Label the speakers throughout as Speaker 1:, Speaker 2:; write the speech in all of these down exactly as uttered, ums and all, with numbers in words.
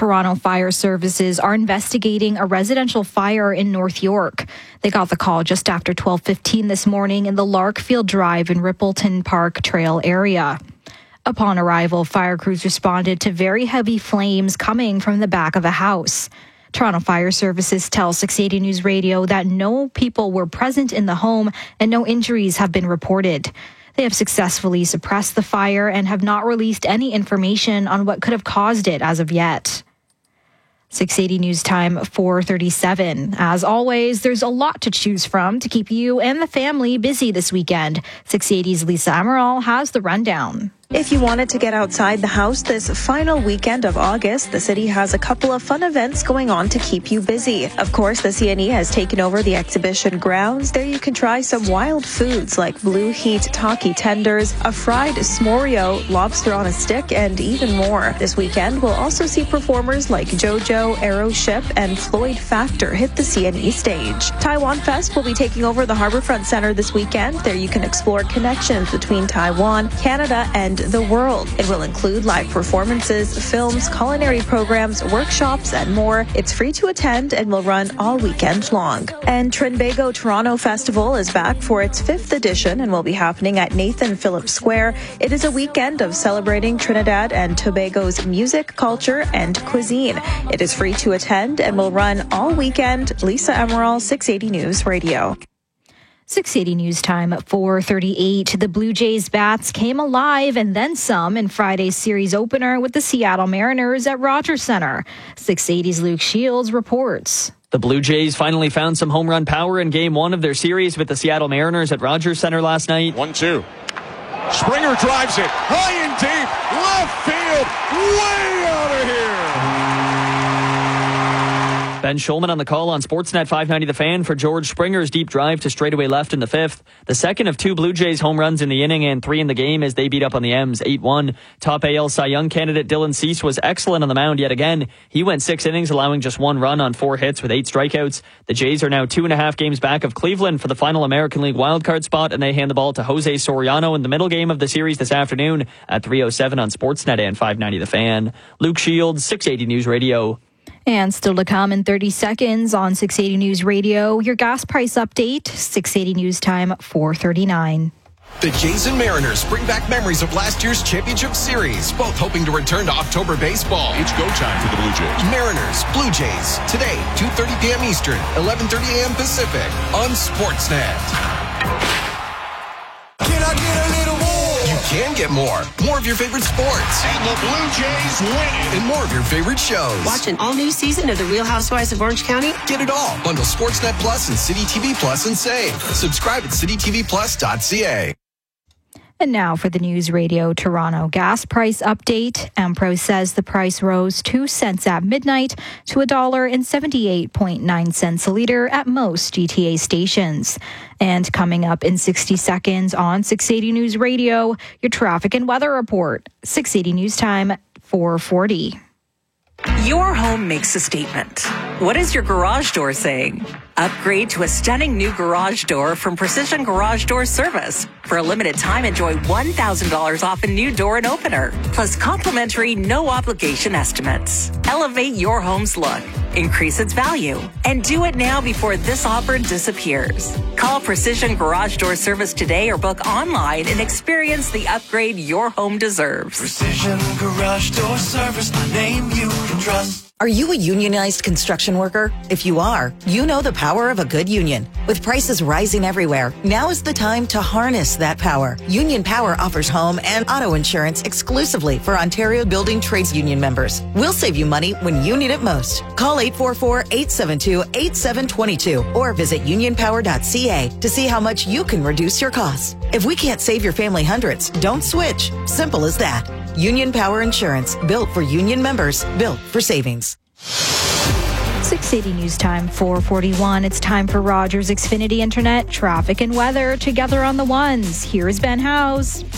Speaker 1: Toronto Fire Services are investigating a residential fire in North York. They got the call just after twelve fifteen this morning in the Larkfield Drive and Rippleton Park Trail area. Upon arrival, fire crews responded to very heavy flames coming from the back of a house. Toronto Fire Services tell six eighty News Radio that no people were present in the home and no injuries have been reported. They have successfully suppressed the fire and have not released any information on what could have caused it as of yet. six eighty News Time, four thirty-seven. As always, there's a lot to choose from to keep you and the family busy this weekend. six eighty's Lisa Amaral has the rundown.
Speaker 2: If you wanted to get outside the house this final weekend of August, the city has a couple of fun events going on to keep you busy. Of course, the C N E has taken over the exhibition grounds. There you can try some wild foods like Blue Heat Taki tenders, a fried s'morio, lobster on a stick, and even more. This weekend, we'll also see performers like JoJo, Aeroship, and Floyd Factor hit the C N E stage. Taiwan Fest will be taking over the Harbourfront Centre this weekend. There you can explore connections between Taiwan, Canada, and the world. It will include live performances, films, culinary programs, workshops, and more. It's free to attend and will run all weekend long. And Trinbago Toronto Festival is back for its fifth edition and will be happening at Nathan Phillips Square. It is a weekend of celebrating Trinidad and Tobago's music, culture, and cuisine. It is free to attend and will run all weekend. Lisa Amaral, six eighty News Radio.
Speaker 1: six eighty News Time at four thirty-eight. The Blue Jays bats came alive and then some in Friday's series opener with the Seattle Mariners at Rogers Centre. six eighty's Luke Shields reports.
Speaker 3: The Blue Jays finally found some home run power in game one of their series with the Seattle Mariners at Rogers Centre last night.
Speaker 4: one two. Springer drives it high and deep, left field, way out of here.
Speaker 3: Ben Schulman on the call on Sportsnet five ninety The Fan for George Springer's deep drive to straightaway left in the fifth. The second of two Blue Jays home runs in the inning and three in the game as they beat up on the M's eight one. Top A L Cy Young candidate Dylan Cease was excellent on the mound yet again. He went six innings, allowing just one run on four hits with eight strikeouts. The Jays are now two and a half games back of Cleveland for the final American League wildcard spot, and they hand the ball to Jose Soriano in the middle game of the series this afternoon at three oh seven on Sportsnet and five ninety The Fan. Luke Shields, six eighty News Radio.
Speaker 1: And still to come in thirty seconds on six eighty News Radio, your gas price update, six eighty News Time, four thirty-nine.
Speaker 5: The Jays and Mariners bring back memories of last year's championship series, both hoping to return to October baseball.
Speaker 4: It's go time for the Blue Jays.
Speaker 5: Mariners, Blue Jays, today, two thirty p.m. Eastern, eleven thirty a.m. Pacific, on Sportsnet.
Speaker 6: Can I get a little more?
Speaker 5: You can get more. More of your favorite sports.
Speaker 4: And the Blue Jays win it.
Speaker 5: And more of your favorite shows.
Speaker 7: Watch an all-new season of The Real Housewives of Orange County.
Speaker 5: Get it all. Bundle Sportsnet Plus and City T V Plus and save. Subscribe at city t v plus dot c a.
Speaker 1: And now for the News Radio Toronto gas price update. Ampro says the price rose two cents at midnight to one dollar and seventy-eight point nine cents a litre at most G T A stations. And coming up in sixty seconds on six eighty News Radio, your traffic and weather report. six eighty News Time, four forty.
Speaker 8: Your home makes a statement. What is your garage door saying? Upgrade to a stunning new garage door from Precision Garage Door Service. For a limited time, enjoy one thousand dollars off a new door and opener, plus complimentary no-obligation estimates. Elevate your home's look, increase its value, and do it now before this offer disappears. Call Precision Garage Door Service today or book online and experience the upgrade your home deserves.
Speaker 6: Precision Garage Door Service, the name you can trust.
Speaker 9: Are you a unionized construction worker? If you are, you know the power of a good union. With prices rising everywhere, now is the time to harness that power. Union Power offers home and auto insurance exclusively for Ontario Building Trades Union members. We'll save you money when you need it most. Call eight four four, eight seven two, eight seven two two or visit union power dot c a to see how much you can reduce your costs. If we can't save your family hundreds, don't switch. Simple as that. Union Power Insurance, built for union members, built for savings.
Speaker 1: six eighty News Time, four forty-one. It's time for Rogers Xfinity Internet, traffic and weather together on the ones. Here's Ben Howes.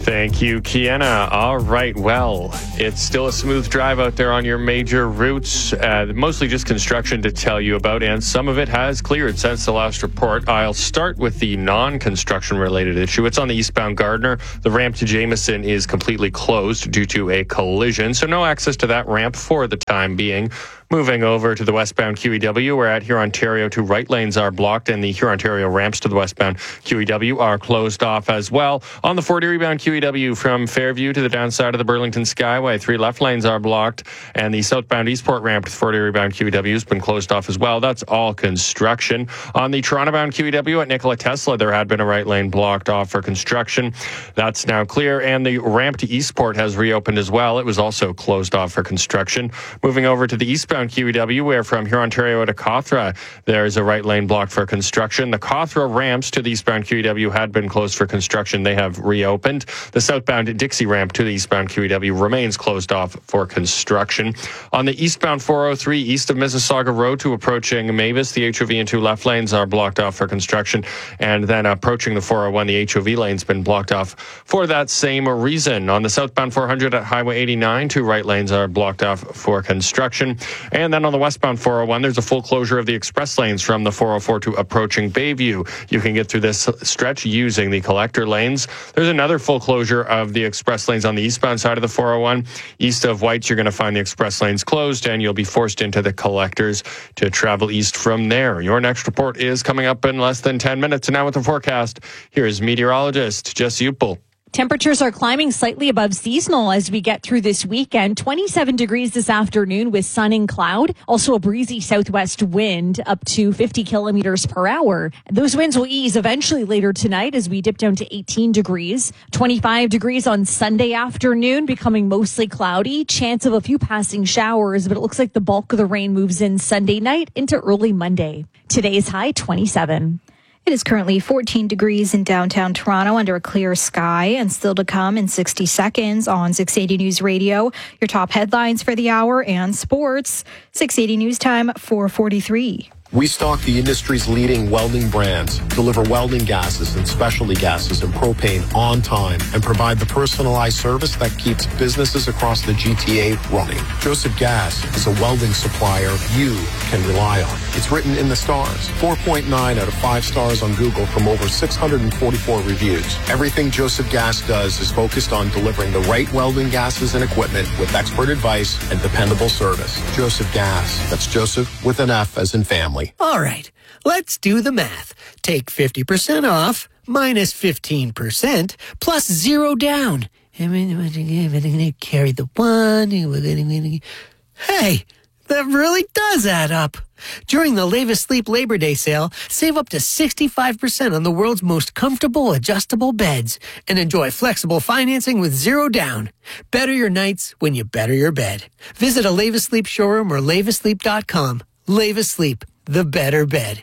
Speaker 10: Thank you, Kiana. All right, well, it's still a smooth drive out there on your major routes. Uh, mostly just construction to tell you about, and some of it has cleared since the last report. I'll start with the non-construction related issue. It's on the eastbound Gardiner. The ramp to Jameson is completely closed due to a collision, so no access to that ramp for the time being. Moving over to the westbound Q E W, we're at Hurontario. Two right lanes are blocked, and the Hurontario ramps to the westbound Q E W are closed off as well. On the Fort Erie bound Q E W from Fairview to the downside of the Burlington Skyway, three left lanes are blocked, and the southbound Eastport ramp to Fort Erie bound Q E W has been closed off as well. That's all construction. On the Toronto bound Q E W at Nikola Tesla, there had been a right lane blocked off for construction. That's now clear, and the ramp to Eastport has reopened as well. It was also closed off for construction. Moving over to the eastbound Q E W, where from Hurontario to Cawthra, there's a right lane blocked for construction. The Cawthra ramps to the eastbound Q E W had been closed for construction. They have reopened. The southbound Dixie ramp to the eastbound Q E W remains closed off for construction. On the eastbound four oh three, east of Mississauga Road to approaching Mavis, the H O V and two left lanes are blocked off for construction. And then approaching the four oh one, the H O V lane's been blocked off for that same reason. On the southbound four hundred at Highway eighty-nine, two right lanes are blocked off for construction. And then on the westbound four oh one, there's a full closure of the express lanes from the four oh four to approaching Bayview. You can get through this stretch using the collector lanes. There's another full closure of the express lanes on the eastbound side of the four oh one. East of Whites, you're going to find the express lanes closed, and you'll be forced into the collectors to travel east from there. Your next report is coming up in less than ten minutes. And now with the forecast, here's meteorologist Jess Upel.
Speaker 11: Temperatures are climbing slightly above seasonal as we get through this weekend. twenty-seven degrees this afternoon with sun and cloud. Also a breezy southwest wind up to fifty kilometers per hour. Those winds will ease eventually later tonight as we dip down to eighteen degrees. twenty-five degrees on Sunday afternoon, becoming mostly cloudy. Chance of a few passing showers, but it looks like the bulk of the rain moves in Sunday night into early Monday. Today's high twenty-seven.
Speaker 1: It is currently fourteen degrees in downtown Toronto under a clear sky, and still to come in sixty seconds on six eighty News Radio. Your top headlines for the hour and sports. six eighty News Time, four forty-three.
Speaker 12: We stock the industry's leading welding brands, deliver welding gases and specialty gases and propane on time, and provide the personalized service that keeps businesses across the G T A running. Joseph Gas is a welding supplier you can rely on. It's written in the stars. four point nine out of five stars on Google from over six hundred forty-four reviews. Everything Joseph Gas does is focused on delivering the right welding gases and equipment with expert advice and dependable service. Joseph Gas. That's Joseph with an F as in family.
Speaker 13: All right, let's do the math. Take fifty percent off minus fifteen percent plus zero down. I'm going to carry the one. Hey, that really does add up. During the Levis Sleep Labor Day sale, save up to sixty-five percent on the world's most comfortable adjustable beds and enjoy flexible financing with zero down. Better your nights when you better your bed. Visit a Levis Sleep showroom or levis sleep dot com. Levis Sleep, the better bed.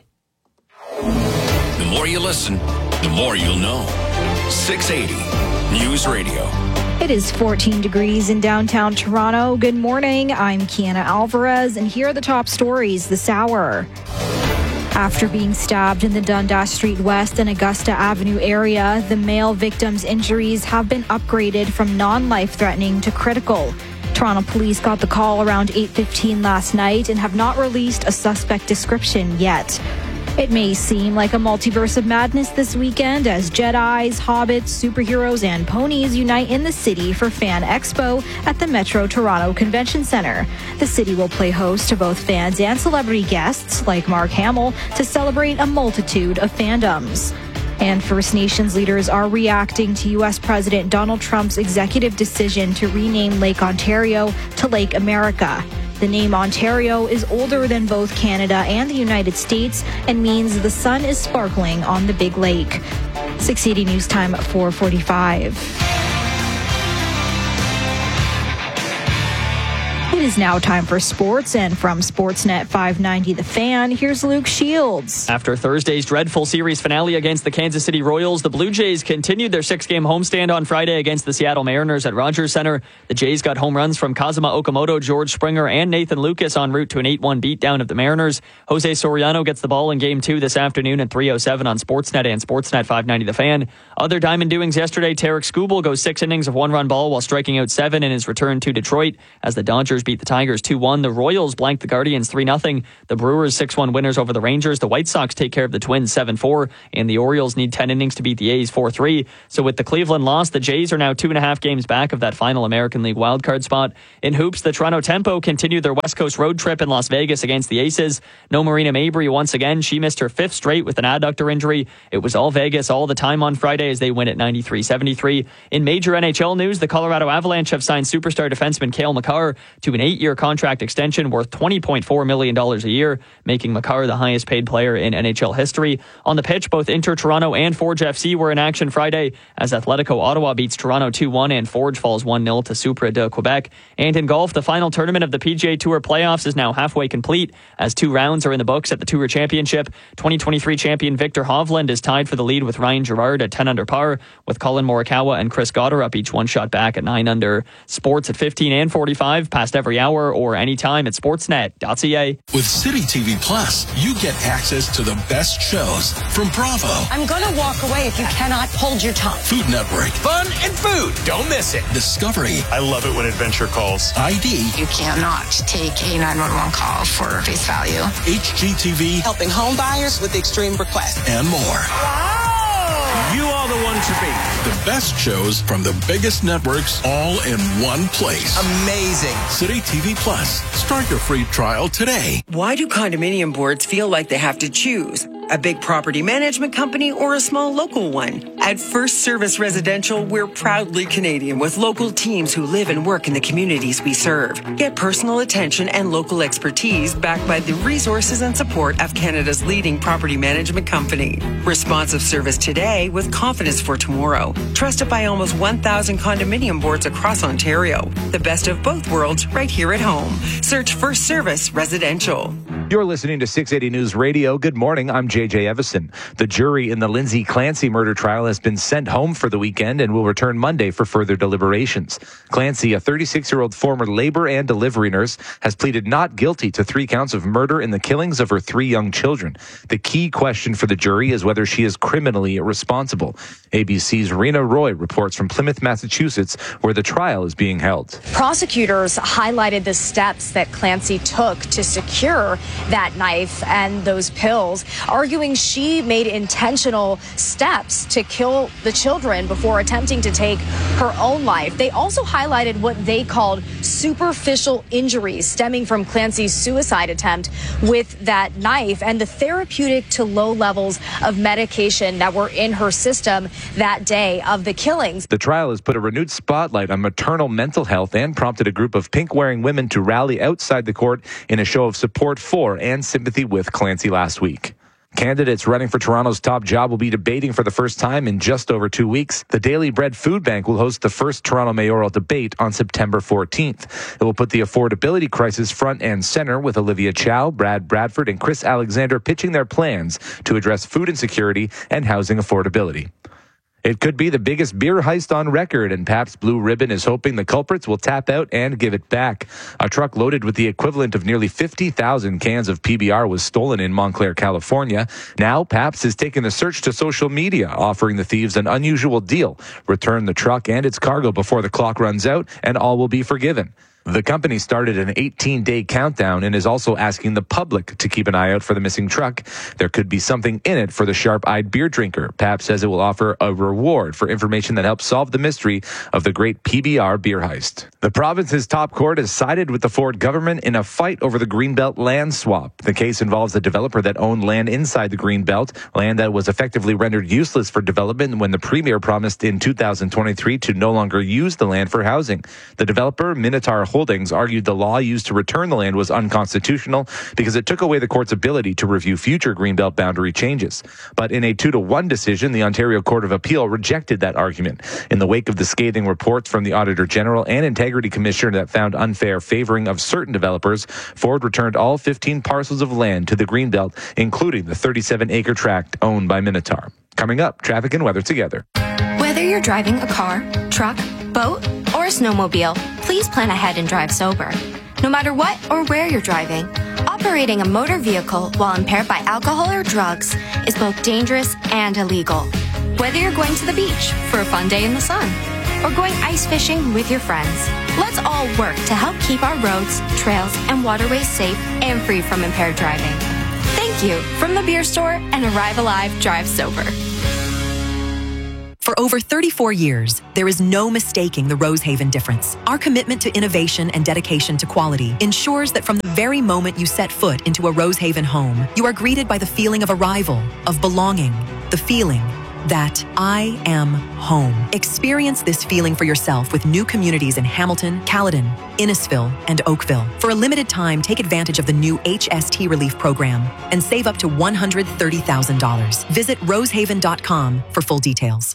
Speaker 14: The more you listen, the more you'll know. six eighty News Radio.
Speaker 1: It is fourteen degrees in downtown Toronto. Good morning. I'm Kiana Alvarez, and here are the top stories this hour. After being stabbed in the Dundas Street West and Augusta Avenue area, the male victim's injuries have been upgraded from non-life-threatening to critical. Toronto police got the call around eight fifteen last night and have not released a suspect description yet. It may seem like a multiverse of madness this weekend as Jedis, hobbits, superheroes, and ponies unite in the city for Fan Expo at the Metro Toronto Convention Centre. The city will play host to both fans and celebrity guests like Mark Hamill to celebrate a multitude of fandoms. And First Nations leaders are reacting to U S President Donald Trump's executive decision to rename Lake Ontario to Lake America. The name Ontario is older than both Canada and the United States and means the sun is sparkling on the Big Lake. six eighty News Time at four forty-five. is now time for sports, and from Sportsnet five ninety The Fan, here's Luke Shields.
Speaker 3: After Thursday's dreadful series finale against the Kansas City Royals, the Blue Jays continued their six-game homestand on Friday against the Seattle Mariners at Rogers Center. The Jays got home runs from Kazuma Okamoto, George Springer, and Nathan Lucas en route to an eight one beatdown of the Mariners. Jose Soriano gets the ball in Game two this afternoon at three oh seven on Sportsnet and Sportsnet five ninety The Fan. Other Diamond doings yesterday, Tarek Skubal goes six innings of one-run ball while striking out seven in his return to Detroit as the Dodgers beat the Tigers two one. The Royals blanked the Guardians three nothing. The Brewers six one winners over the Rangers. The White Sox take care of the Twins seven four. And the Orioles need ten innings to beat the A's four three. So with the Cleveland loss, the Jays are now two and a half games back of that final American League wildcard spot. In hoops, the Toronto Tempo continued their West Coast road trip in Las Vegas against the Aces. No Marina Mabry once again. She missed her fifth straight with an adductor injury. It was all Vegas all the time on Friday as they win at ninety-three seventy-three. In major N H L news, the Colorado Avalanche have signed superstar defenseman Cale Makar to an eight-year contract extension worth twenty point four million dollars a year, making Makar the highest paid player in N H L history. On the pitch, both Inter Toronto and Forge F C were in action Friday as Atletico Ottawa beats Toronto two one and Forge falls one nil to Supra de Quebec. And in golf, the final tournament of the P G A Tour playoffs is now halfway complete as two rounds are in the books at the Tour Championship. twenty twenty-three champion Victor Hovland is tied for the lead with Ryan Gerard at ten under par, with Colin Morikawa and Chris Goddard up each one shot back at nine under. Sports at fifteen and forty-five, past every hour or anytime at sportsnet dot c a.
Speaker 15: With City T V Plus, you get access to the best shows from Bravo.
Speaker 16: I'm going to walk away if you cannot hold your tongue.
Speaker 15: Food Network.
Speaker 5: Fun and food. Don't miss it.
Speaker 15: Discovery.
Speaker 17: I love it when adventure calls.
Speaker 15: I D.
Speaker 18: You cannot take a nine one one call for face value.
Speaker 15: H G T V.
Speaker 19: Helping home buyers with extreme requests.
Speaker 15: And more.
Speaker 19: Wow.
Speaker 17: You are the one to beat.
Speaker 15: The best shows from the biggest networks all in one place.
Speaker 19: Amazing.
Speaker 15: City T V Plus. Start your free trial today.
Speaker 20: Why do condominium boards feel like they have to choose? A big property management company or a small local one? At First Service Residential, we're proudly Canadian with local teams who live and work in the communities we serve. Get personal attention and local expertise backed by the resources and support of Canada's leading property management company. Responsive service today with confidence for tomorrow. Trusted by almost one thousand condominium boards across Ontario. The best of both worlds right here at home. Search First Service Residential.
Speaker 21: You're listening to six eighty News Radio. Good morning. I'm J J Evison. The jury in the Lindsay Clancy murder trial has been sent home for the weekend and will return Monday for further deliberations. Clancy, a thirty-six-year-old former labor and delivery nurse, has pleaded not guilty to three counts of murder in the killings of her three young children. The key question for the jury is whether she is criminally responsible. A B C's Rena Roy reports from Plymouth, Massachusetts, where the trial is being held.
Speaker 22: Prosecutors highlighted the steps that Clancy took to secure that knife and those pills, arguing she made intentional steps to kill the children before attempting to take her own life. They also highlighted what they called superficial injuries stemming from Clancy's suicide attempt with that knife and the therapeutic to low levels of medication that were in her system that day of the killings.
Speaker 21: The trial has put a renewed spotlight on maternal mental health and prompted a group of pink-wearing women to rally outside the court in a show of support for and sympathy with Clancy last week. Candidates running for Toronto's top job will be debating for the first time in just over two weeks. The Daily Bread Food Bank will host the first Toronto mayoral debate on September fourteenth. It will put the affordability crisis front and center, with Olivia Chow, Brad Bradford, and Chris Alexander pitching their plans to address food insecurity and housing affordability. It could be the biggest beer heist on record, and Pabst Blue Ribbon is hoping the culprits will tap out and give it back. A truck loaded with the equivalent of nearly fifty thousand cans of P B R was stolen in Montclair, California. Now, Pabst is taking the search to social media, offering the thieves an unusual deal. Return the truck and its cargo before the clock runs out, and all will be forgiven. The company started an eighteen-day countdown and is also asking the public to keep an eye out for the missing truck. There could be something in it for the sharp-eyed beer drinker. Pabst says it will offer a reward for information that helps solve the mystery of the great P B R beer heist. The province's top court has sided with the Ford government in a fight over the Greenbelt land swap. The case involves a developer that owned land inside the Greenbelt, land that was effectively rendered useless for development when the premier promised in two thousand twenty-three to no longer use the land for housing. The developer, Minotaur Holdings argued the law used to return the land was unconstitutional because it took away the court's ability to review future Greenbelt boundary changes. But in a two to one decision, the Ontario Court of Appeal rejected that argument. In the wake of the scathing reports from the Auditor General and Integrity Commissioner that found unfair favoring of certain developers, Ford returned all fifteen parcels of land to the Greenbelt, including the thirty-seven acre tract owned by Minotaur. Coming up, traffic and weather together.
Speaker 2: Whether you're driving a car, truck, boat, or a snowmobile, please plan ahead and drive sober. No matter what or where you're driving, operating a motor vehicle while impaired by alcohol or drugs is both dangerous and illegal. Whether you're going to the beach for a fun day in the sun or going ice fishing with your friends, let's all work to help keep our roads, trails, and waterways safe and free from impaired driving. Thank you from the Beer Store and Arrive Alive Drive Sober.
Speaker 4: For over thirty-four years, there is no mistaking the Rosehaven difference. Our commitment to innovation and dedication to quality ensures that from the very moment you set foot into a Rosehaven home, you are greeted by the feeling of arrival, of belonging, the feeling that I am home. Experience this feeling for yourself with new communities in Hamilton, Caledon, Innisfil, and Oakville. For a limited time, take advantage of the new H S T Relief Program and save up to one hundred thirty thousand dollars. Visit rosehaven dot com for full details.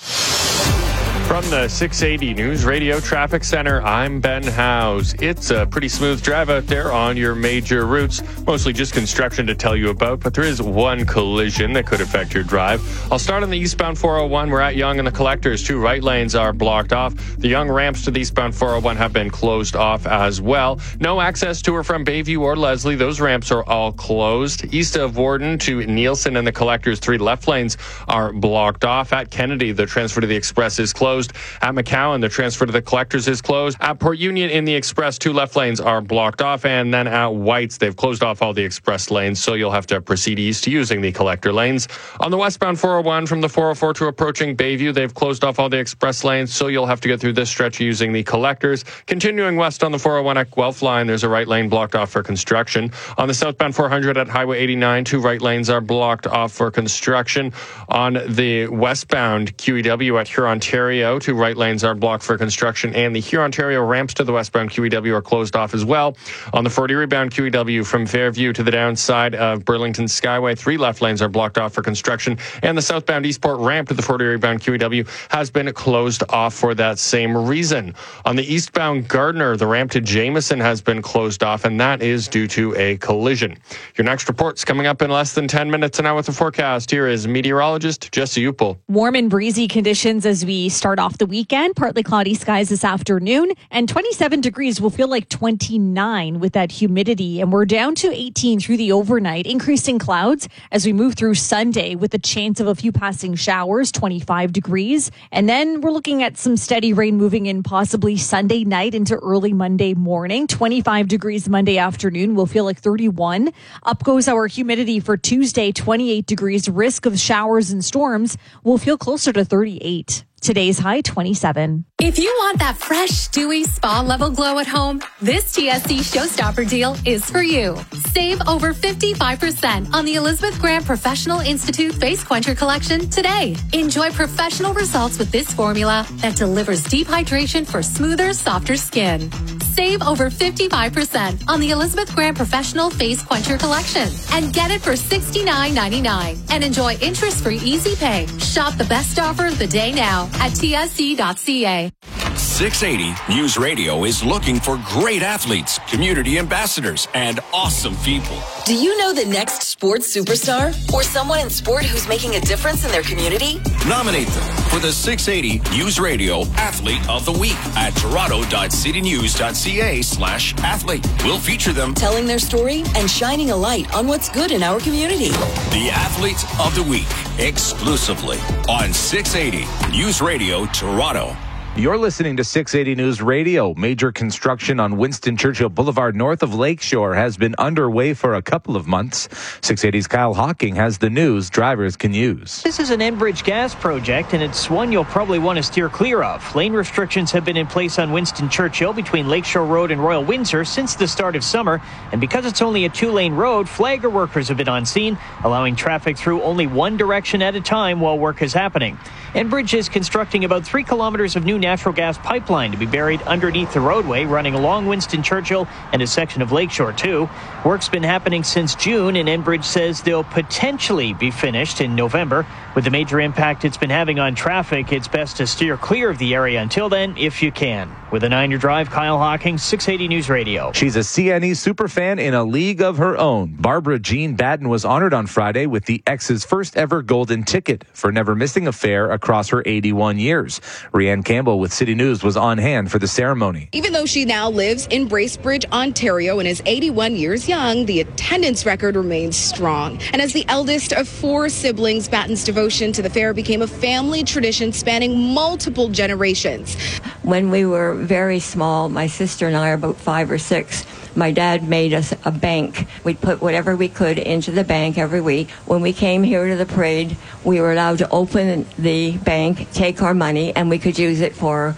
Speaker 10: From the six eighty News Radio Traffic Center, I'm Ben Howes. It's a pretty smooth drive out there on your major routes. Mostly just construction to tell you about, but there is one collision that could affect your drive. I'll start on the eastbound four oh one. We're at Yonge and the Collectors. Two right lanes are blocked off. The Yonge ramps to the eastbound four oh one have been closed off as well. No access to or from Bayview or Leslie. Those ramps are all closed. East of Warden to Nielsen and the Collectors, three left lanes are blocked off. At Kennedy, the transfer to the Express is closed. At McCowan, the transfer to the Collectors is closed. At Port Union in the Express, two left lanes are blocked off. And then at White's, they've closed off all the Express lanes, so you'll have to proceed east using the Collector lanes. On the westbound four oh one from the four oh four to approaching Bayview, they've closed off all the Express lanes, so you'll have to get through this stretch using the Collectors. Continuing west on the four oh one at Guelph line, there's a right lane blocked off for construction. On the southbound four hundred at Highway eighty-nine, two right lanes are blocked off for construction. On the westbound Q E W at Hurontario, two right lanes are blocked for construction, and the Hurontario ramps to the westbound Q E W are closed off as well. On the Fort Erie bound Q E W from Fairview to the downside of Burlington Skyway, three left lanes are blocked off for construction, and the southbound Eastport ramp to the Fort Erie bound Q E W has been closed off for that same reason. On the eastbound Gardner, the ramp to Jameson has been closed off, and that is due to a collision. Your next report's coming up in less than ten minutes, and now with the forecast, here is meteorologist Jesse Upel.
Speaker 11: Warm and breezy conditions as we start off the weekend. Partly cloudy skies this afternoon, and twenty-seven degrees will feel like twenty-nine with that humidity. And we're down to eighteen through the overnight. Increasing clouds as we move through Sunday with a chance of a few passing showers, twenty-five degrees. And then we're looking at some steady rain moving in possibly Sunday night into early Monday morning. twenty-five degrees Monday afternoon will feel like thirty-one. Up goes our humidity for Tuesday, twenty-eight degrees. Risk of showers and storms will feel closer to thirty-eight. Today's high, twenty-seven.
Speaker 23: If you want that fresh, dewy, spa-level glow at home, this T S C Showstopper deal is for you. Save over fifty-five percent on the Elizabeth Grant Professional Institute Face Quencher Collection today. Enjoy professional results with this formula that delivers deep hydration for smoother, softer skin. Save over fifty-five percent on the Elizabeth Grant Professional Face Quencher Collection and get it for sixty-nine ninety-nine. And enjoy interest-free easy pay. Shop the best offer of the day now at T S C dot C A.
Speaker 14: six eighty News Radio is looking for great athletes, community ambassadors, and awesome people.
Speaker 9: Do you know the next sports superstar or someone in sport who's making a difference in their community?
Speaker 14: Nominate them for the six eighty News Radio Athlete of the Week at toronto dot city news dot c a slash athlete. We'll feature them
Speaker 9: telling their story and shining a light on what's good in our community.
Speaker 14: The Athlete of the Week, exclusively on six eighty News Radio Toronto.
Speaker 21: You're listening to six eighty News Radio. Major construction on Winston Churchill Boulevard north of Lakeshore has been underway for a couple of months. six eighty's Kyle Hawking has the news drivers can use.
Speaker 24: This is an Enbridge gas project, and it's one you'll probably want to steer clear of. Lane restrictions have been in place on Winston Churchill between Lakeshore Road and Royal Windsor since the start of summer. And because it's only a two-lane road, flagger workers have been on scene, allowing traffic through only one direction at a time while work is happening. Enbridge is constructing about three kilometers of new natural gas pipeline to be buried underneath the roadway running along Winston Churchill and a section of Lakeshore too. Work's been happening since June, and Enbridge says they'll potentially be finished in November. With the major impact it's been having on traffic, it's best to steer clear of the area until then if you can. With a nine-year drive, Kyle Hawking, six eighty News Radio.
Speaker 21: She's a C N E superfan in a league of her own. Barbara Jean Batten was honored on Friday with the X's first ever golden ticket for never missing a fair across her eighty-one years. Rianne Campbell with City News was on hand for the ceremony.
Speaker 6: Even though she now lives in Bracebridge, Ontario, and is eighty-one years young, the attendance record remains strong. And as the eldest of four siblings, Batten's devotion to the fair became a family tradition spanning multiple generations.
Speaker 7: When we were very small, my sister and I are about five or six, my dad made us a bank. We'd put whatever we could into the bank every week. When we came here to the parade, we were allowed to open the bank, take our money, and we could use it for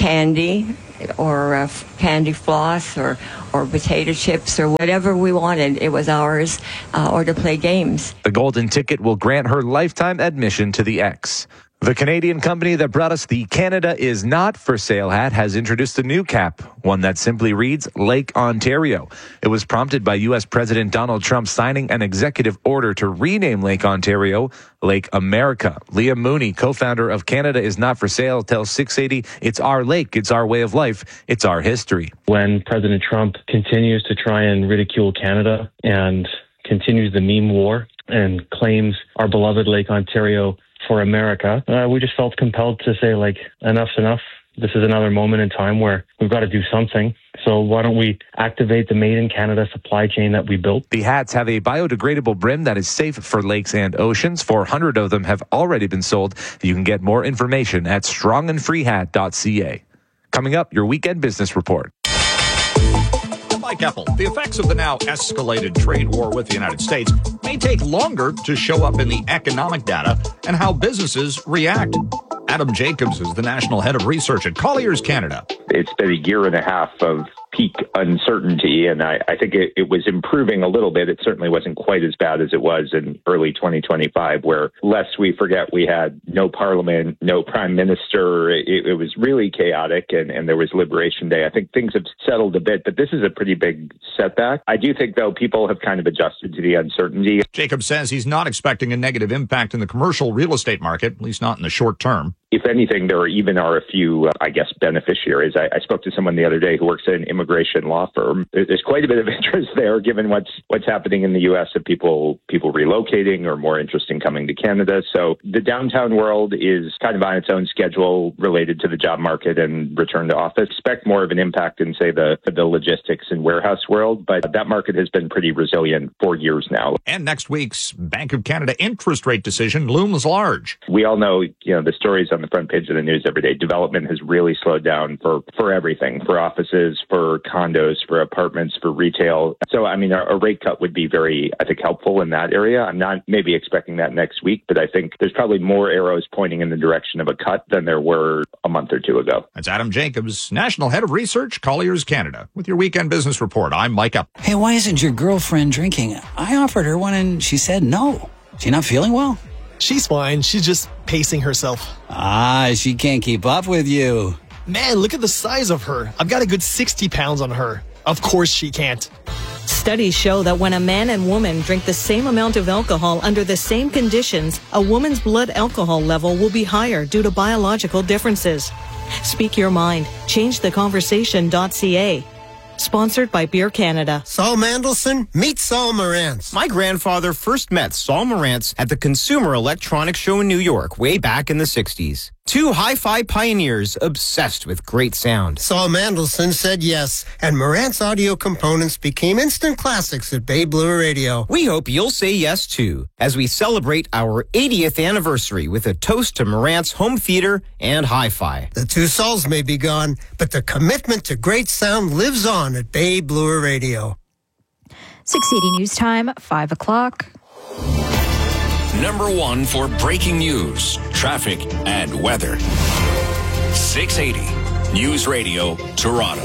Speaker 7: candy or uh, candy floss or, or potato chips or whatever we wanted. It was ours, uh, or to play games.
Speaker 21: The golden ticket will grant her lifetime admission to the X. The Canadian company that brought us the Canada is not for sale hat has introduced a new cap, one that simply reads Lake Ontario. It was prompted by U S President Donald Trump signing an executive order to rename Lake Ontario Lake America. Liam Mooney, co-founder of Canada is Not for Sale, tells six eighty, it's our lake, it's our way of life, it's our history.
Speaker 8: When President Trump continues to try and ridicule Canada and continues the meme war and claims our beloved Lake Ontario for America, uh, we just felt compelled to say, like, enough's enough. This is another moment in time where we've got to do something. So why don't we activate the Made in Canada supply chain that we built?
Speaker 21: The hats have a biodegradable brim that is safe for lakes and oceans. four hundred of them have already been sold. You can get more information at strong and free hat dot c a. Coming up, your weekend business report.
Speaker 12: Mike Epple, the effects of the now escalated trade war with the United States may take longer to show up in the economic data and how businesses react. Adam Jacobs is the national head of research at Colliers Canada.
Speaker 25: It's been a year and a half of peak uncertainty, and I, I think it, it was improving a little bit. It certainly wasn't quite as bad as it was in early twenty twenty-five, where, lest we forget, we had no parliament, no prime minister. It, it was really chaotic, and, and there was Liberation Day. I think things have settled a bit, but this is a pretty big setback. I do think, though, people have kind of adjusted to the uncertainty.
Speaker 12: Jacob says he's not expecting a negative impact in the commercial real estate market, at least not in the short term.
Speaker 25: If anything, there even are a few, uh, I guess, beneficiaries. I, I spoke to someone the other day who works at an immigration law firm. There's quite a bit of interest there, given what's what's happening in the U S of people people relocating or more interest in coming to Canada. So the downtown world is kind of on its own schedule related to the job market and return to office. Expect more of an impact in, say, the the logistics and warehouse world, but that market has been pretty resilient for years now.
Speaker 12: And next week's Bank of Canada interest rate decision looms large.
Speaker 25: We all know, you know, the stories on the front page of the news every day. Development has really slowed down for, for everything, for offices, for condos, for apartments, for retail. So, I mean, a, a rate cut would be very, I think, helpful in that area. I'm not maybe expecting that next week, but I think there's probably more arrows pointing in the direction of a cut than there were a month or two ago.
Speaker 12: That's Adam Jacobs, National Head of Research, Colliers Canada. With your Weekend Business Report, I'm Mike Up.
Speaker 26: Hey, why isn't your girlfriend drinking? I offered her one and she said no. She not feeling well?
Speaker 27: She's fine. She's just pacing herself.
Speaker 26: Ah, she can't keep up with you.
Speaker 27: Man, look at the size of her. I've got a good sixty pounds on her. Of course she can't.
Speaker 28: Studies show that when a man and woman drink the same amount of alcohol under the same conditions, a woman's blood alcohol level will be higher due to biological differences. Speak your mind. change the conversation dot c a. Sponsored by Beer Canada.
Speaker 29: Saul Mandelson, meet Saul Marantz. My grandfather first met Saul Marantz at the Consumer Electronics Show in New York way back in the sixties. Two hi-fi pioneers obsessed with great sound. Saul Mandelson said yes, and Marantz audio components became instant classics at Bay Blue Radio. We hope you'll say yes, too, as we celebrate our eightieth anniversary with a toast to Marantz home theater and hi-fi. The two Sauls may be gone, but the commitment to great sound lives on at Bay Blue Radio.
Speaker 1: six eighty News Time, five o'clock.
Speaker 14: Number one for breaking news, traffic, and weather. six eighty News Radio, Toronto.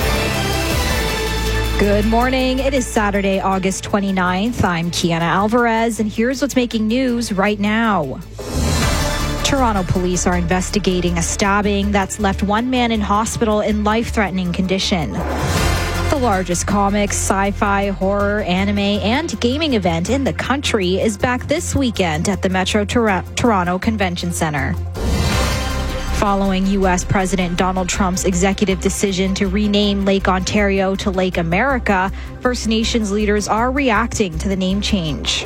Speaker 1: Good morning. It is Saturday, August twenty-ninth. I'm Kiana Alvarez, and here's what's making news right now. Toronto police are investigating a stabbing that's left one man in hospital in life-threatening condition. The largest comics, sci-fi, horror, anime, and gaming event in the country is back this weekend at the Metro Tor- Toronto Convention Centre. Following U S President Donald Trump's executive decision to rename Lake Ontario to Lake America, First Nations leaders are reacting to the name change.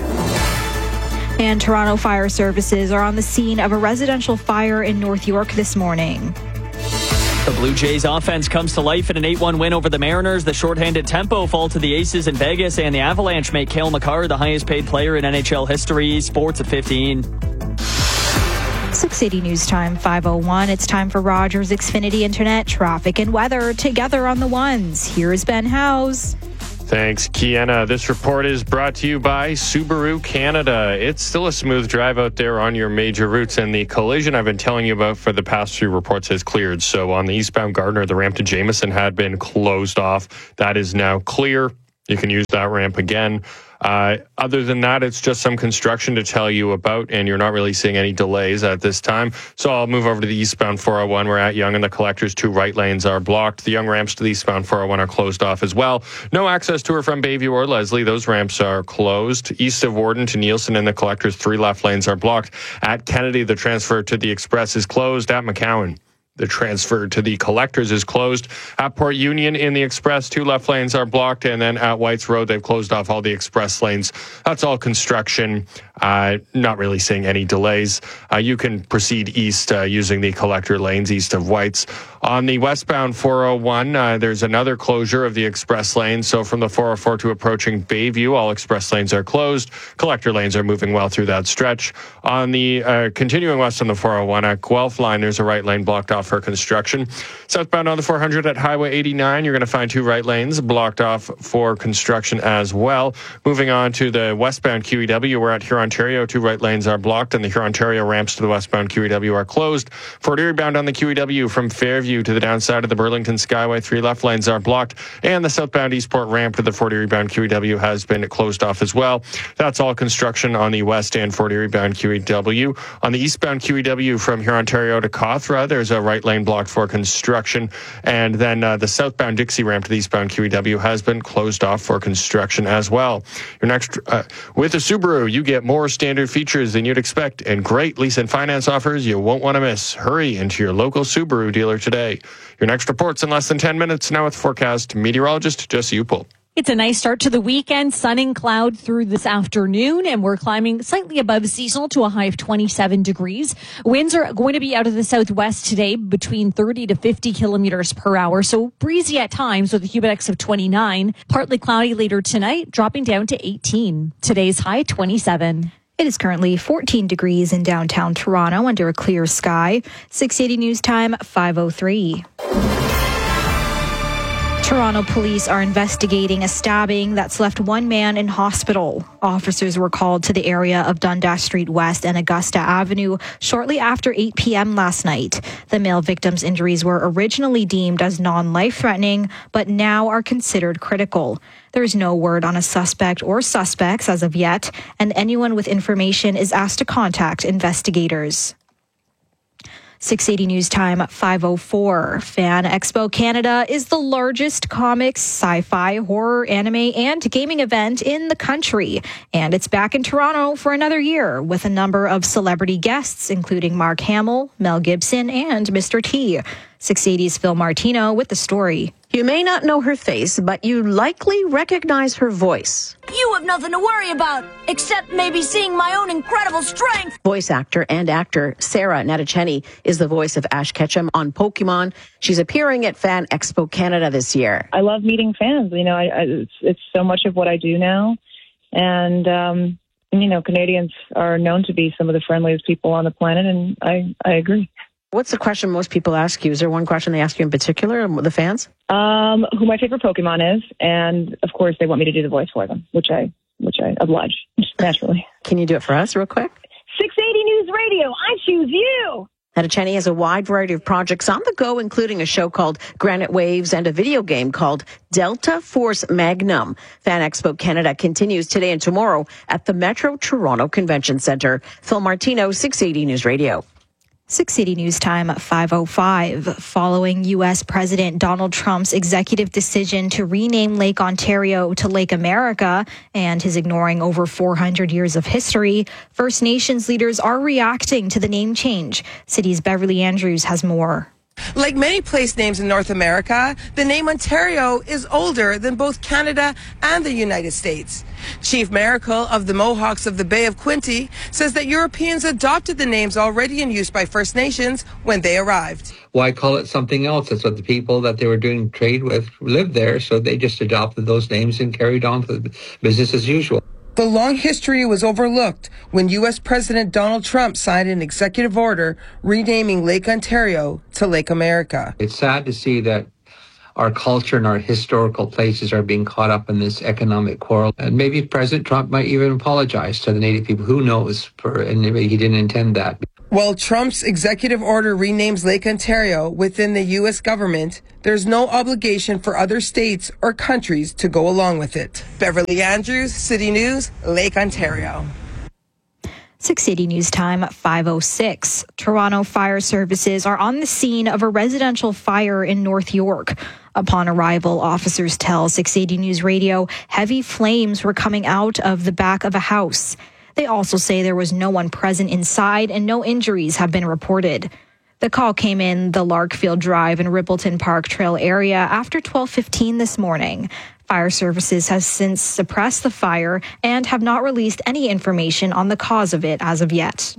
Speaker 1: And Toronto Fire Services are on the scene of a residential fire in North York this morning.
Speaker 3: The Blue Jays offense comes to life in an eight one win over the Mariners. The shorthanded tempo fall to the Aces in Vegas, and the Avalanche make Cale Makar the highest paid player in N H L history. Sports at fifteen.
Speaker 1: six eighty News Time, five oh one. It's time for Rogers Xfinity Internet traffic and weather together on the ones. Here's Ben Howes.
Speaker 10: Thanks, Kiana. This report is brought to you by Subaru Canada. It's still a smooth drive out there on your major routes, and the collision I've been telling you about for the past few reports has cleared. So on the eastbound Gardiner, the ramp to Jameson had been closed off. That is now clear. You can use that ramp again. Uh, other than that, it's just some construction to tell you about, and you're not really seeing any delays at this time. So I'll move over to the eastbound four oh one. We're at Yonge, and the collector's two right lanes are blocked. The Yonge ramps to the eastbound four oh one are closed off as well. No access to or from Bayview or Leslie. Those ramps are closed. East of Warden to Nielsen and the collector's three left lanes are blocked. At Kennedy, the transfer to the Express is closed. At McCowan, the transfer to the collectors is closed. At Port Union in the Express, two left lanes are blocked. And then at Whites Road, they've closed off all the Express lanes. That's all construction. Uh, not really seeing any delays. Uh, you can proceed east uh, using the collector lanes east of Whites. On the westbound four oh one, uh, there's another closure of the Express lane. So from the four oh four to approaching Bayview, all Express lanes are closed. Collector lanes are moving well through that stretch. On the uh, continuing west on the four oh one at Guelph line, there's a right lane blocked off for construction. Southbound on the four hundred at Highway eighty-nine, you're going to find two right lanes blocked off for construction as well. Moving on to the westbound Q E W, we're at Huron, Ontario. Two right lanes are blocked, and the Huron, Ontario ramps to the westbound Q E W are closed. Fort Erie bound on the Q E W from Fairview to the downside of the Burlington Skyway, three left lanes are blocked, and the southbound Eastport ramp to the Fort Erie bound Q E W has been closed off as well. That's all construction on the west and Fort Erie bound Q E W. On the eastbound Q E W from Huron, Ontario to Cawthra, there's a right lane blocked for construction, and then uh, the southbound Dixie ramp to the eastbound Q E W has been closed off for construction as well. Your next uh, with a Subaru, you get more standard features than you'd expect and great lease and finance offers you won't want to miss. Hurry into your local Subaru dealer today. Your next report's in less than ten minutes. Now with forecast meteorologist Jesse Upel.
Speaker 11: It's a nice start to the weekend. Sun and cloud through this afternoon, and we're climbing slightly above seasonal to a high of twenty-seven degrees. Winds are going to be out of the southwest today between thirty to fifty kilometers per hour, so breezy at times with a humid index of twenty-nine. Partly cloudy later tonight, dropping down to eighteen. Today's high, twenty-seven.
Speaker 1: It is currently fourteen degrees in downtown Toronto under a clear sky. six eighty News Time, five oh three. Toronto police are investigating a stabbing that's left one man in hospital. Officers were called to the area of Dundas Street West and Augusta Avenue shortly after eight p.m. last night. The male victim's injuries were originally deemed as non-life-threatening, but now are considered critical. There is no word on a suspect or suspects as of yet, and anyone with information is asked to contact investigators. six eighty News Time, five oh four. Fan Expo Canada is the largest comics, sci-fi, horror, anime, and gaming event in the country. And it's back in Toronto for another year with a number of celebrity guests, including Mark Hamill, Mel Gibson, and Mister T. six eighty's Phil Martino with the story.
Speaker 5: You may not know her face, but you likely recognize her voice.
Speaker 13: You have nothing to worry about, except maybe seeing my own incredible strength.
Speaker 5: Voice actor and actor Sarah Natacheni is the voice of Ash Ketchum on Pokemon. She's appearing at Fan Expo Canada this year.
Speaker 15: I love meeting fans. You know, I, I, it's, it's so much of what I do now. And, um, you know, Canadians are known to be some of the friendliest people on the planet, and I, I agree.
Speaker 5: What's the question most people ask you? Is there one question they ask you in particular, the fans?
Speaker 15: Um, who my favorite Pokemon is, and of course they want me to do the voice for them, which I which I oblige, naturally.
Speaker 5: Can you do it for us real quick?
Speaker 13: six eighty News Radio, I choose you!
Speaker 5: Natacheni has a wide variety of projects on the go, including a show called Granite Waves and a video game called Delta Force Magnum. Fan Expo Canada continues today and tomorrow at the Metro Toronto Convention Centre. Phil Martino, six eighty News Radio.
Speaker 1: six eighty News Time at five oh five. Following U S President Donald Trump's executive decision to rename Lake Ontario to Lake America and his ignoring over four hundred years of history, First Nations leaders are reacting to the name change. City's Beverly Andrews has more.
Speaker 2: Like many place names in North America, the name Ontario is older than both Canada and the United States. Chief Miracle of the Mohawks of the Bay of Quinte says that Europeans adopted the names already in use by First Nations when they arrived.
Speaker 4: Why call it something else? That's what the people that they were doing trade with lived there, so they just adopted those names and carried on to business as usual.
Speaker 2: The long history was overlooked when U S President Donald Trump signed an executive order renaming Lake Ontario to Lake America.
Speaker 4: It's sad to see that our culture and our historical places are being caught up in this economic quarrel. And maybe President Trump might even apologize to the Native people. Who knows? For, and maybe he didn't intend that.
Speaker 2: While Trump's executive order renames Lake Ontario within the U S government, there's no obligation for other states or countries to go along with it. Beverly Andrews, City News, Lake Ontario.
Speaker 1: six eighty News Time at five oh six. Toronto Fire Services are on the scene of a residential fire in North York. Upon arrival, officers tell six eighty News Radio heavy flames were coming out of the back of a house. They also say there was no one present inside and no injuries have been reported. The call came in the Larkfield Drive and Rippleton Park Trail area after twelve fifteen this morning. Fire Services has since suppressed the fire and have not released any information on the cause of it as of yet.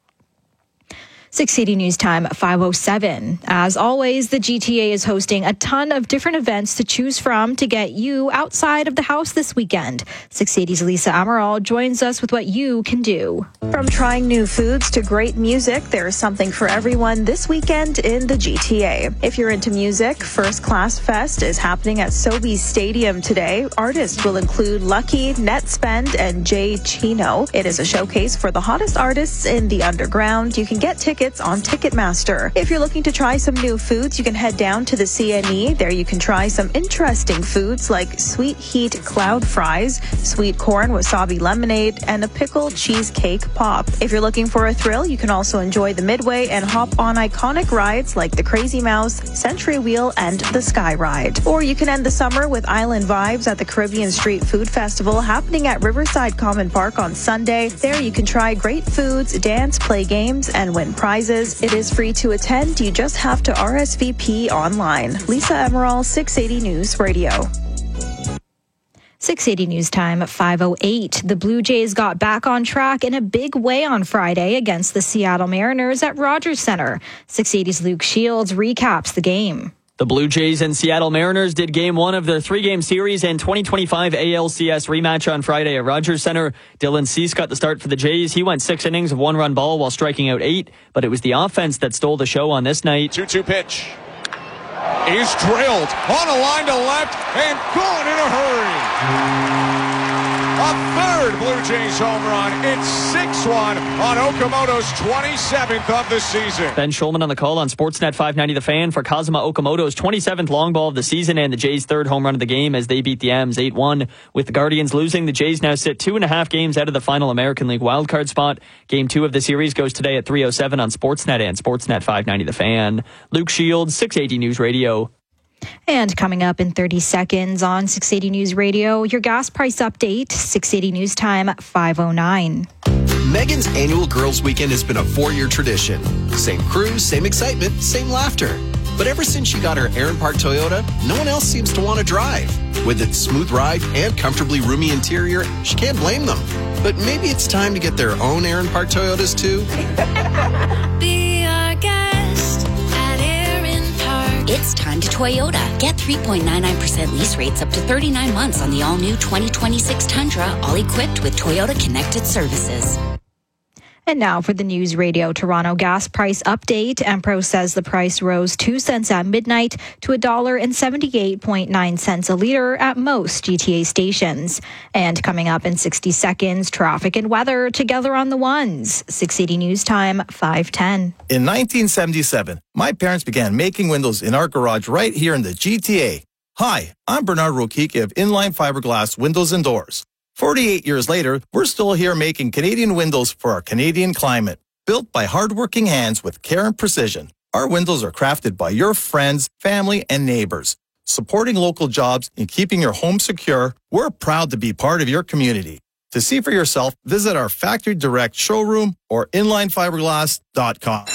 Speaker 1: six eighty News Time at five oh seven. As always, the G T A is hosting a ton of different events to choose from to get you outside of the house this weekend. six eighty's Lisa Amaral joins us with what you can do.
Speaker 16: From trying new foods to great music, there is something for everyone this weekend in the G T A. If you're into music, First Class Fest is happening at Sobeys Stadium today. Artists will include Lucky, Netspend, and Jay Chino. It is a showcase for the hottest artists in the underground. You can get tickets on Ticketmaster. If you're looking to try some new foods, you can head down to the C N E. There you can try some interesting foods like sweet heat cloud fries, sweet corn wasabi lemonade, and a pickle cheesecake pop. If you're looking for a thrill, you can also enjoy the Midway and hop on iconic rides like the Crazy Mouse, Century Wheel, and the Sky Ride. Or you can end the summer with island vibes at the Caribbean Street Food Festival happening at Riverside Common Park on Sunday. There you can try great foods, dance, play games, and win prizes. It is free to attend. You just have to R S V P online. Lisa Emerald, six eighty News Radio.
Speaker 1: six eighty News Time at five oh eight. The Blue Jays got back on track in a big way on Friday against the Seattle Mariners at Rogers Center. six eighty's Luke Shields recaps the game.
Speaker 3: The Blue Jays and Seattle Mariners did game one of their three-game series and twenty twenty-five A L C S rematch on Friday at Rogers Center. Dylan Cease got the start for the Jays. He went six innings of one-run ball while striking out eight, but it was the offense that stole the show on this night.
Speaker 17: two two pitch is drilled on a line to left and gone in a hurry. A third Blue Jays home run. It's six one on Okamoto's twenty-seventh of the season.
Speaker 3: Ben Schulman on the call on Sportsnet five ninety The Fan for Kazuma Okamoto's twenty-seventh long ball of the season and the Jays' third home run of the game as they beat the M's eight one. With the Guardians losing, the Jays now sit two and a half games out of the final American League wildcard spot. Game two of the series goes today at three oh seven on Sportsnet and Sportsnet five ninety The Fan. Luke Shields, six eighty News Radio.
Speaker 1: And coming up in thirty seconds on six eighty News Radio, your gas price update, six eighty News Time at five oh nine.
Speaker 18: Megan's annual Girls Weekend has been a four-year tradition. Same crew, same excitement, same laughter. But ever since she got her Aaron Park Toyota, no one else seems to want to drive. With its smooth ride and comfortably roomy interior, she can't blame them. But maybe it's time to get their own Aaron Park Toyotas too.
Speaker 19: Be our guest at Aaron Park. It's time to Toyota. Get three point nine nine percent lease rates up to thirty-nine months on the all-new twenty twenty-six Tundra, all equipped with Toyota Connected Services.
Speaker 1: And now for the News Radio Toronto gas price update. Empro says the price rose two cents at midnight to one dollar and seventy-eight point nine cents a litre at most G T A stations. And coming up in sixty seconds, traffic and weather together on the ones. six eighty News Time, five ten.
Speaker 20: In nineteen seventy-seven, my parents began making windows in our garage right here in the G T A. Hi, I'm Bernard Rokiki of Inline Fiberglass Windows and Doors. forty-eight years later, we're still here making Canadian windows for our Canadian climate. built by hardworking hands with care and precision. Our windows are crafted by your friends, family, and neighbors. Supporting local jobs and keeping your home secure, we're proud to be part of your community. To see for yourself, visit our Factory Direct showroom or inline fiberglass dot com.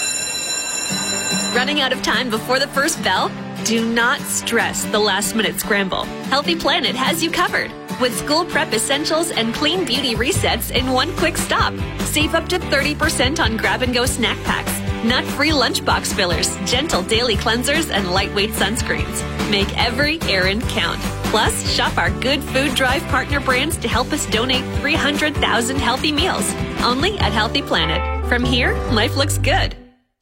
Speaker 6: Running out of time before the first bell? Do not stress the last-minute scramble. Healthy Planet has you covered with school prep essentials and clean beauty resets in one quick stop. Save up to thirty percent on grab-and-go snack packs, nut-free lunchbox fillers, gentle daily cleansers, and lightweight sunscreens. Make every errand count. Plus, shop our Good Food Drive partner brands to help us donate three hundred thousand healthy meals. Only at Healthy Planet. From here, life looks good.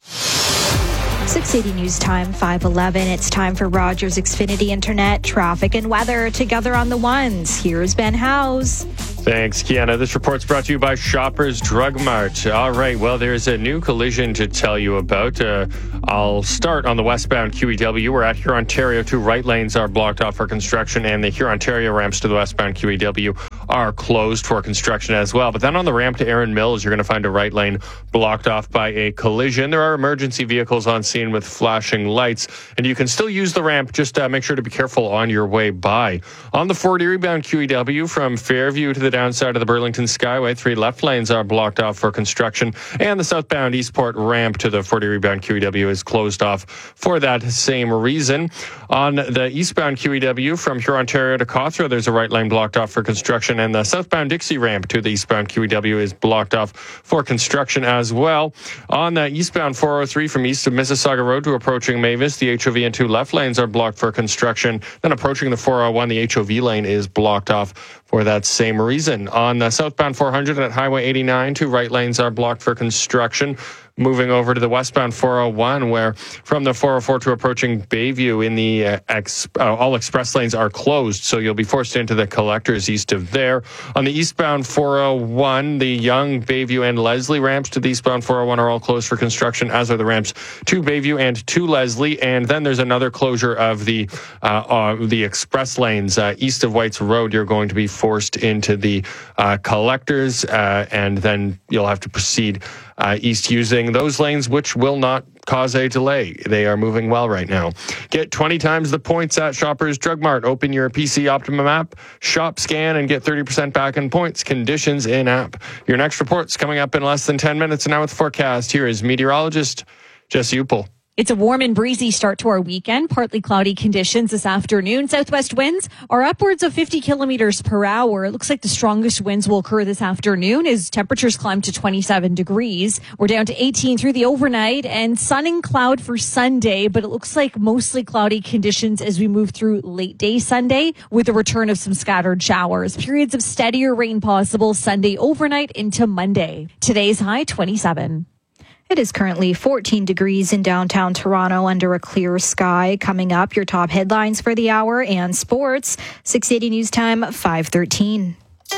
Speaker 1: six eighty News Time, five eleven. It's time for Rogers Xfinity Internet, traffic and weather together on the ones. Here's Ben Howes.
Speaker 10: Thanks, Kiana. This report's brought to you by Shoppers Drug Mart. All right, well, there's a new collision to tell you about. Uh, I'll start on the westbound Q E W. We're at Hurontario. Two right lanes are blocked off for construction, and the Hurontario ramps to the westbound Q E W are closed for construction as well. But then on the ramp to Erin Mills, you're going to find a right lane blocked off by a collision. There are emergency vehicles on scene with flashing lights, and you can still use the ramp. Just uh, make sure to be careful on your way by. On the Fort Erie bound Q E W from Fairview to the downside of the Burlington Skyway, three left lanes are blocked off for construction, and the southbound Eastport ramp to the Fort Erie bound Q E W is closed off for that same reason. On the eastbound Q E W from Hurontario to Cawthra, there's a right lane blocked off for construction, and the southbound Dixie ramp to the eastbound Q E W is blocked off for construction as well. On the eastbound four oh three from east of Mississauga Road to approaching Mavis, the H O V and two left lanes are blocked for construction. Then approaching the four oh one, the H O V lane is blocked off for that same reason. On the southbound four hundred at Highway eighty-nine, two right lanes are blocked for construction. Moving over to the westbound four oh one, where from the four oh four to approaching Bayview in the uh, ex, uh, all express lanes are closed, so you'll be forced into the collectors east of there. On the eastbound four oh one, the Young, Bayview, and Leslie ramps to the eastbound four oh one are all closed for construction, as are the ramps to Bayview and to Leslie. And then there's another closure of the uh, uh, the express lanes uh, east of Whites Road. You're going to be forced into the uh, collectors, uh, and then you'll have to proceed Uh, east using those lanes, which will not cause a delay. They are moving well right now. Get twenty times the points at Shoppers Drug Mart. Open your P C Optimum app, shop, scan, and get thirty percent back in points. Conditions in app. Your next report's coming up in less than ten minutes. And now with the forecast, here is meteorologist Jesse Upel.
Speaker 11: It's a warm and breezy start to our weekend. Partly cloudy conditions this afternoon. Southwest winds are upwards of fifty kilometers per hour. It looks like the strongest winds will occur this afternoon as temperatures climb to twenty-seven degrees. We're down to eighteen through the overnight, and sun and cloud for Sunday, but it looks like mostly cloudy conditions as we move through late day Sunday with the return of some scattered showers. Periods of steadier rain possible Sunday overnight into Monday. Today's high twenty-seven.
Speaker 1: It is currently fourteen degrees in downtown Toronto under a clear sky. Coming up, your top headlines for the hour and sports. six eighty News Time, five thirteen.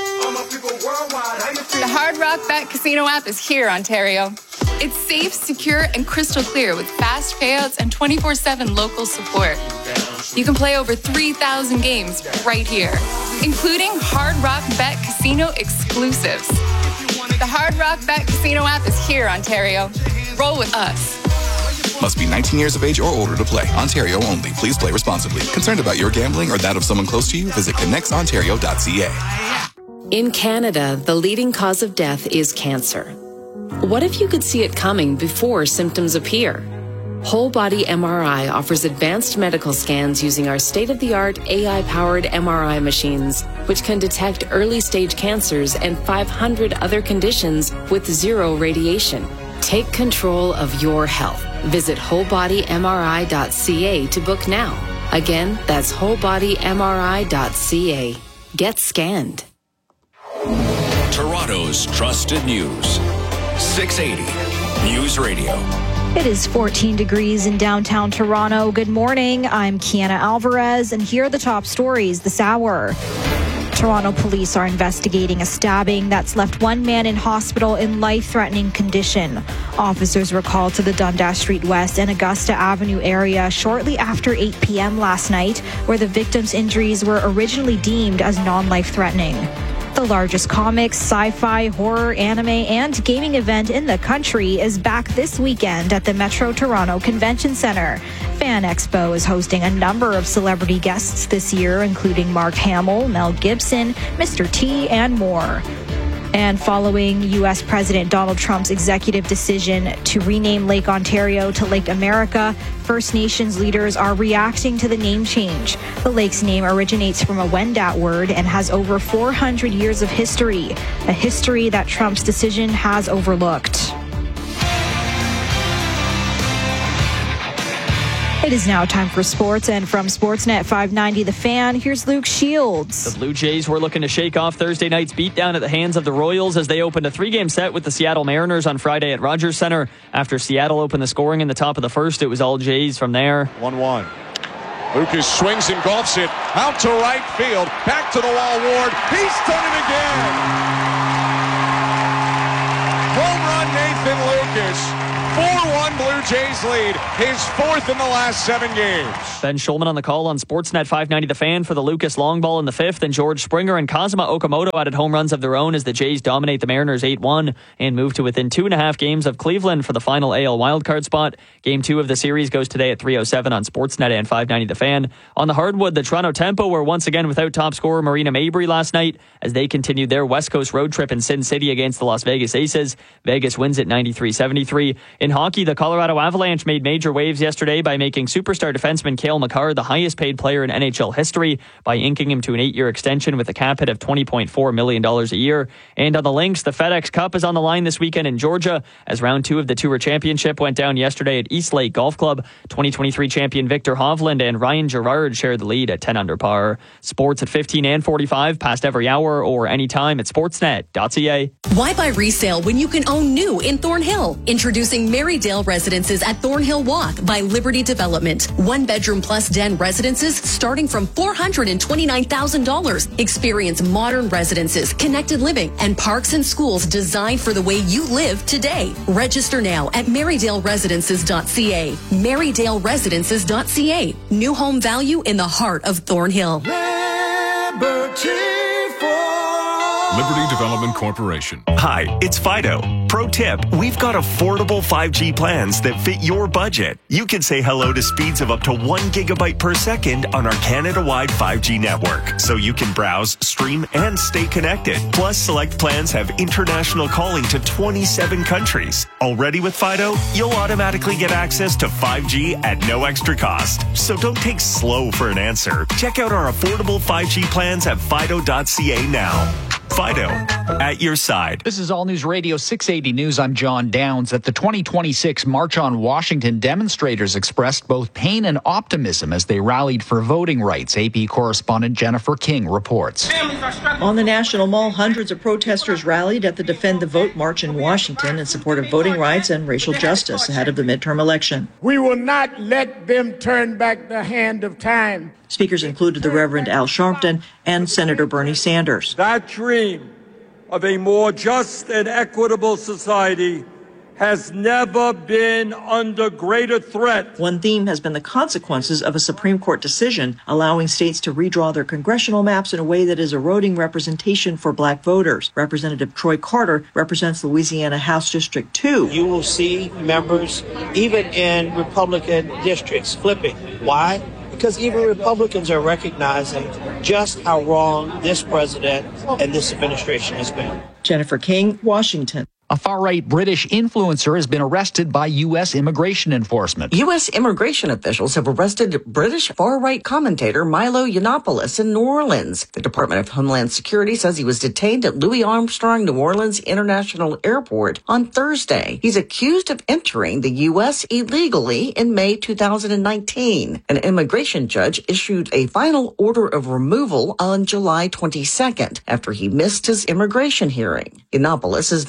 Speaker 7: The Hard Rock Bet Casino app is here, Ontario. It's safe, secure, and crystal clear with fast payouts and twenty-four seven local support. You can play over three thousand games right here, including Hard Rock Bet Casino exclusives. The Hard Rock Bet Casino app is here, Ontario. Roll with us.
Speaker 8: Must be nineteen years of age or older to play. Ontario only. Please play responsibly. Concerned about your gambling or that of someone close to you? Visit connects ontario dot c a.
Speaker 9: In Canada, the leading cause of death is cancer. What if you could see it coming before symptoms appear? Whole Body M R I offers advanced medical scans using our state-of-the-art A I-powered M R I machines, which can detect early-stage cancers and five hundred other conditions with zero radiation. Take control of your health. Visit whole body m r i dot c a to book now. Again, that's whole body m r i dot c a. Get scanned.
Speaker 14: Toronto's trusted news. six eighty News Radio.
Speaker 1: It is fourteen degrees in downtown Toronto. Good morning. I'm Kiana Alvarez, and here are the top stories this hour. Toronto police are investigating a stabbing that's left one man in hospital in life-threatening condition. Officers were called to the Dundas Street West and Augusta Avenue area shortly after eight p.m. last night, where the victim's injuries were originally deemed as non-life-threatening. The largest comics, sci-fi, horror, anime, and gaming event in the country is back this weekend at the Metro Toronto Convention Centre. Fan Expo is hosting a number of celebrity guests this year, including Mark Hamill, Mel Gibson, Mister T, and more. And following U S President Donald Trump's executive decision to rename Lake Ontario to Lake America, First Nations leaders are reacting to the name change. The lake's name originates from a Wendat word and has over four hundred years of history, a history that Trump's decision has overlooked. It is now time for sports, and from Sportsnet five ninety The Fan, here's Luke Shields.
Speaker 3: The Blue Jays were looking to shake off Thursday night's beatdown at the hands of the Royals as they opened a three-game set with the Seattle Mariners on Friday at Rogers Centre. After Seattle opened the scoring in the top of the first, it was all Jays from there.
Speaker 17: one one. Lucas swings and golfs it out to right field. Back to the wall, Ward. He's done it again. Home run, Nathan Lucas. four one Blue Jays lead. His fourth in the last seven games.
Speaker 3: Ben Schulman on the call on Sportsnet five ninety The Fan for the Lucas long ball in the fifth, and George Springer and Kazuma Okamoto added home runs of their own as the Jays dominate the Mariners eight one and move to within two and a half games of Cleveland for the final A L wildcard spot. Game two of the series goes today at three oh seven on Sportsnet and five ninety The Fan. On the hardwood, the Toronto Tempo were once again without top scorer Marina Mabry last night as they continued their West Coast road trip in Sin City against the Las Vegas Aces. Vegas wins at ninety-three seventy-three. In hockey, the Colorado Avalanche made major waves yesterday by making superstar defenseman Cale Makar the highest paid player in N H L history by inking him to an eight-year extension with a cap hit of twenty point four million dollars a year. And on the Lynx, the FedEx Cup is on the line this weekend in Georgia as round two of the Tour Championship went down yesterday at East Lake Golf Club. twenty twenty-three champion Victor Hovland and Ryan Gerard shared the lead at ten under par. Sports at fifteen and forty-five, past every hour or anytime at sportsnet dot c a.
Speaker 12: Why buy resale when you can own new in Thornhill? Introducing Marydale Residences at Thornhill Walk by Liberty Development. One bedroom plus den residences starting from four hundred twenty-nine thousand dollars. Experience modern residences, connected living, and parks and schools designed for the way you live today. Register now at marydale residences dot c a. marydale residences dot c a. New home value in the heart of Thornhill.
Speaker 21: Liberty Development Corporation.
Speaker 22: Hi, it's Fido. Pro tip, we've got affordable five G plans that fit your budget. You can say hello to speeds of up to one gigabyte per second on our Canada-wide five G network, so you can browse, stream, and stay connected. Plus, select plans have international calling to twenty-seven countries. Already with Fido, you'll automatically get access to five G at no extra cost. So don't take slow for an answer. Check out our affordable five G plans at fido dot c a now. Fido, at your side.
Speaker 23: This is All News Radio six eighty News. I'm John Downs. At the twenty twenty-six March on Washington, demonstrators expressed both pain and optimism as they rallied for voting rights. A P correspondent Jennifer King reports.
Speaker 24: On the National Mall, hundreds of protesters rallied at the Defend the Vote March in Washington in support of voting rights and racial justice ahead of the midterm election.
Speaker 25: We will not let them turn back the hand of time.
Speaker 24: Speakers included the Reverend Al Sharpton and Senator Bernie Sanders.
Speaker 26: That dream of a more just and equitable society has never been under greater threat.
Speaker 24: One theme has been the consequences of a Supreme Court decision allowing states to redraw their congressional maps in a way that is eroding representation for black voters. Representative Troy Carter represents Louisiana House District two.
Speaker 27: You will see members, even in Republican districts, flipping. Why? Because even Republicans are recognizing just how wrong this president and this administration has been.
Speaker 24: Jennifer King, Washington.
Speaker 23: A far-right British influencer has been arrested by U S immigration enforcement.
Speaker 28: U S immigration officials have arrested British far-right commentator Milo Yiannopoulos in New Orleans. The Department of Homeland Security says he was detained at Louis Armstrong New Orleans International Airport on Thursday. He's accused of entering the U S illegally in May two thousand nineteen. An immigration judge issued a final order of removal on July twenty-second after he missed his immigration hearing. Yiannopoulos is known for his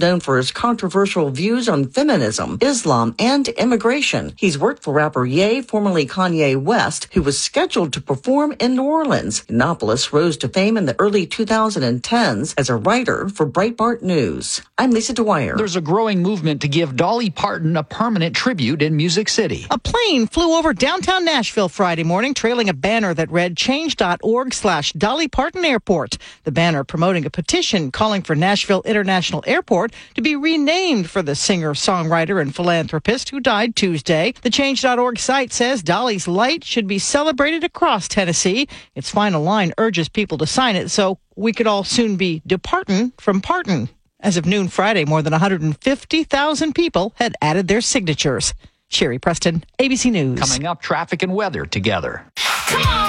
Speaker 28: shares controversial views on feminism, Islam, and immigration. He's worked for rapper Ye, formerly Kanye West, who was scheduled to perform in New Orleans. Yiannopoulos rose to fame in the early two thousand tens as a writer for Breitbart News. I'm Lisa Dwyer.
Speaker 23: There's a growing movement to give Dolly Parton a permanent tribute in Music City.
Speaker 2: A plane flew over downtown Nashville Friday morning, trailing a banner that read change.org slash Dolly Parton Airport. The banner promoting a petition calling for Nashville International Airport to be renamed for the singer, songwriter, and philanthropist who died Tuesday. The change dot org site says Dolly's light should be celebrated across Tennessee. Its final line urges people to sign it so we could all soon be departin' from Parton. As of noon Friday, more than one hundred fifty thousand people had added their signatures. Sherry Preston, A B C News.
Speaker 23: Coming up, traffic and weather together.
Speaker 4: Come on!